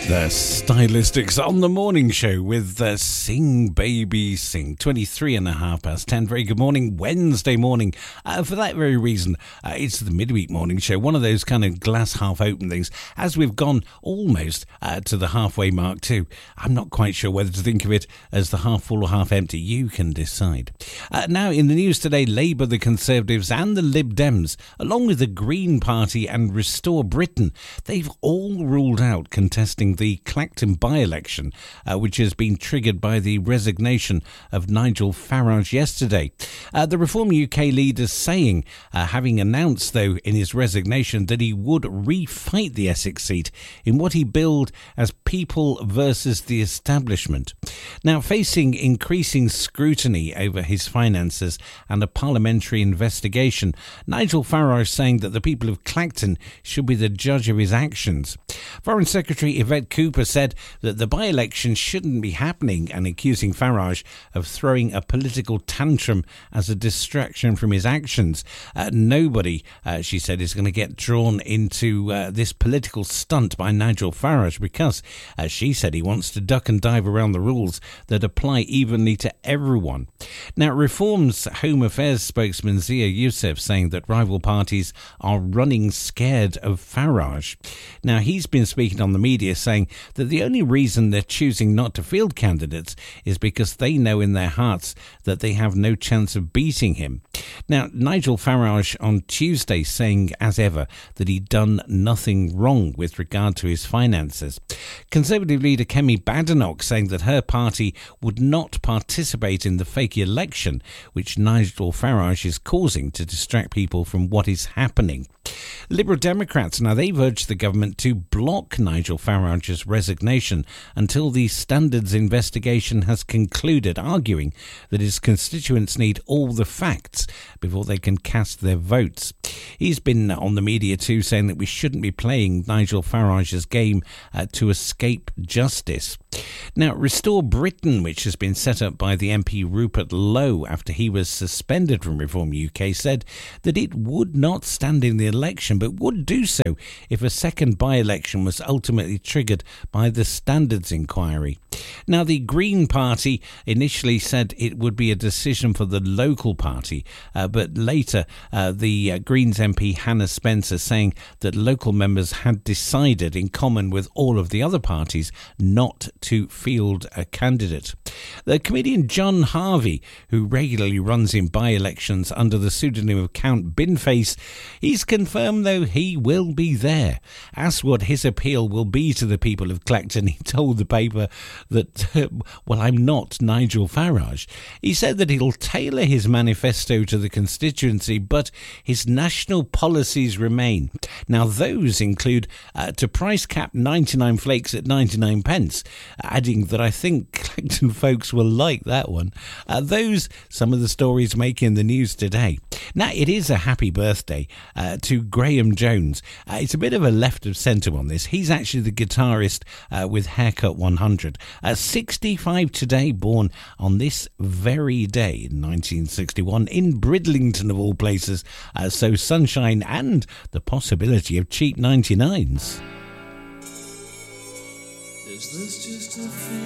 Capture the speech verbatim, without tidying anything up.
The Stylistics on the morning show with the Sing Baby Sing. twenty-three and a half past ten. Very good morning, Wednesday morning. Uh, for that very reason, uh, it's the midweek morning show. One of those kind of glass half open things. As we've gone almost uh, to the halfway mark too. I'm not quite sure whether to think of it as the half full or half empty. You can decide. Uh, now, in the news today, Labour, the Conservatives and the Lib Dems, along with the Green Party and Restore Britain, they've all ruled out contesting the Clacton by-election, uh, which has been triggered by the resignation of Nigel Farage yesterday. Uh, the Reform U K leader saying, uh, having announced, though, in his resignation that he would refight the Essex seat in what he billed as people versus the establishment. Now, facing increasing scrutiny over his finances and a parliamentary investigation, Nigel Farage saying that the people of Clacton should be the judge of his actions. Foreign Secretary Yvette Cooper said that the by-election shouldn't be happening and accusing Farage of throwing a political tantrum as a distraction from his actions. Uh, nobody, uh, she said, is going to get drawn into uh, this political stunt by Nigel Farage because, as she said, he wants to duck and dive around the rules that apply evenly to everyone. Now, Reform's Home Affairs spokesman Zia Youssef saying that rival parties are running scared of Farage. Now, he's been speaking on the media saying that the only reason they're choosing not to field candidates is because they know in their hearts that they have no chance of beating him. Now, Nigel Farage on Tuesday saying, as ever, that he'd done nothing wrong with regard to his finances. Conservative leader Kemi Badenoch saying that her party would not participate in the fake election, which Nigel Farage is causing to distract people from what is happening. Liberal Democrats, now they've urged the government to block Nigel Farage's resignation until the standards investigation has concluded, arguing that his constituents need all the facts before they can cast their votes. He's been on the media too saying that we shouldn't be playing Nigel Farage's game uh, to escape justice. Now, Restore Britain, which has been set up by the M P Rupert Lowe after he was suspended from Reform U K, said that it would not stand in the election but would do so if a second by-election was ultimately triggered by the standards inquiry. Now, the Green Party initially said it would be a decision for the local party, uh, but later uh, the uh, Greens M P Hannah Spencer saying that local members had decided, in common with all of the other parties, not to field a candidate. The comedian John Harvey, who regularly runs in by-elections under the pseudonym of Count Binface, he's confirmed, though, he will be there. Asked what his appeal will be to the people of Clacton, he told the paper that, uh, well, I'm not Nigel Farage. He said that he'll tailor his manifesto to the constituency, but his national policies remain. Now, those include uh, to price cap ninety-nine flakes at ninety-nine pence, adding that I think Clacton folks will like that one. Uh, those, some of the stories making the news today. Now, it is a happy birthday uh, to Graham Jones. Uh, it's a bit of a left of centre on this. He's actually the guitarist uh, with Haircut one hundred. Uh, sixty-five today, born on this very day in nineteen sixty-one in Bridlington of all places. Uh, so sunshine and the possibility of cheap ninety-nines. Is this just a